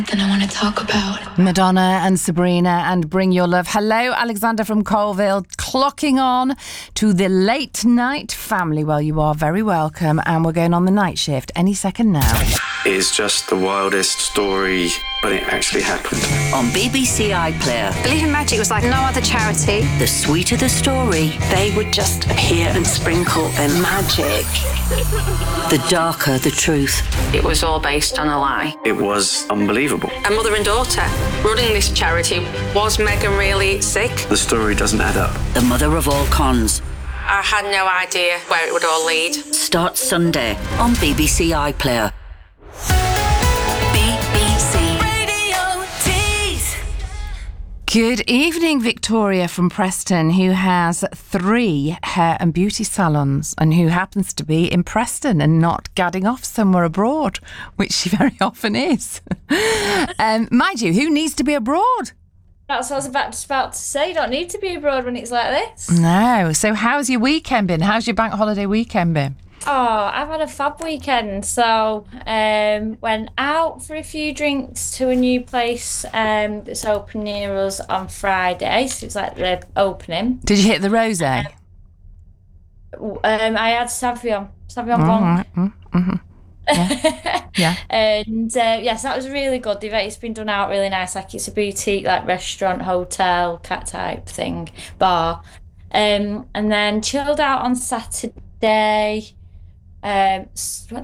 Something I want to talk about. Madonna and Sabrina and Bring Your Love. Hello, Alexander from Colville, clocking on to the late night family. Well, you are very welcome, and we're going on the night shift any second now. It's just the wildest story, but it actually happened. On BBC iPlayer, Believe in Magic was like no other charity. the sweeter the story, They would just appear and sprinkle their magic. the darker the truth. It was all based on a lie. It was unbelievable. A mother and daughter running this charity. Was Meghan really sick? The story doesn't add up. The mother of all cons. I had no idea where it would all lead. Starts Sunday on BBC iPlayer. BBC Radio Tees. Good evening, Victoria from Preston, who has 3 hair and beauty salons and who happens to be in Preston and not gadding off somewhere abroad, which she very often is. Mind you, who needs to be abroad? That's what I was about to say. You don't need to be abroad when it's like this. No. So how's your weekend been? How's your bank holiday weekend been? Oh, I've had a fab weekend. So, went out for a few drinks to a new place that's open near us on Friday. So it's like the opening. Did you hit the rosé? I had Sauvignon Blanc. Mm-hmm. Yeah. And yes, that was really good. It's been done out really nice. Like it's a boutique, like restaurant, hotel, cat type thing, bar. And then chilled out on Saturday. Went